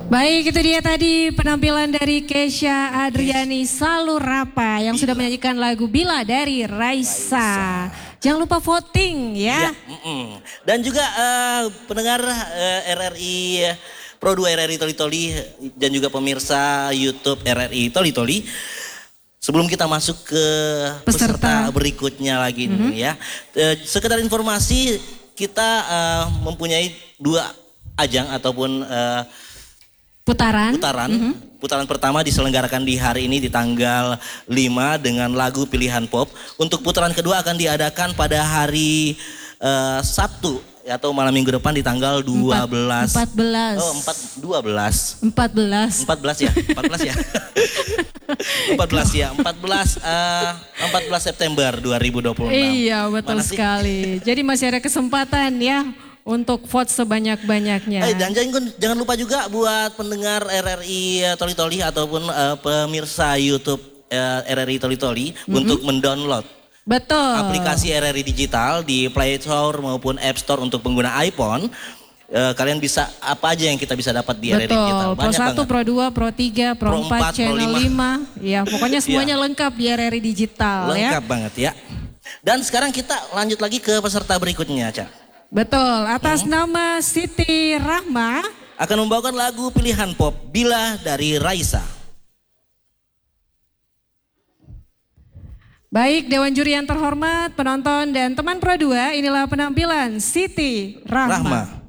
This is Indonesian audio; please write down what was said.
Baik, itu dia tadi penampilan dari Kesha Adriani Salurapa yang sudah menyanyikan lagu Bila dari Raisa. Jangan lupa voting ya. Dan juga pendengar RRI Pro 2 RRI Toli Toli dan juga pemirsa YouTube RRI Toli Toli. Sebelum kita masuk ke peserta berikutnya lagi nih ya. Sekedar informasi kita mempunyai 2 ajang ataupun Putaran pertama diselenggarakan di hari ini di tanggal 5 dengan lagu pilihan pop. Untuk putaran kedua akan diadakan pada hari Sabtu atau malam minggu depan di tanggal 12. 14 ya. 14 September 2026. Iya, betul sekali. Jadi masih ada kesempatan ya untuk vote sebanyak-banyaknya. Dan jangan lupa juga buat pendengar RRI Toli Toli ataupun pemirsa YouTube RRI Toli Toli untuk mendownload aplikasi RRI Digital di Play Store maupun App Store untuk pengguna iPhone. Kalian bisa apa aja yang kita bisa dapat di RRI Digital. Pro 1, Pro 2, Pro 3, Pro 4, Channel 5. Ya, pokoknya semuanya lengkap di RRI Digital. Lengkap banget ya. Dan sekarang kita lanjut lagi ke peserta berikutnya, Ca. Betul, atas nama Siti Rahma akan membawakan lagu pilihan pop Bila dari Raisa. Baik, Dewan Juri yang terhormat, penonton dan teman Pro 2, inilah penampilan Siti Rahma.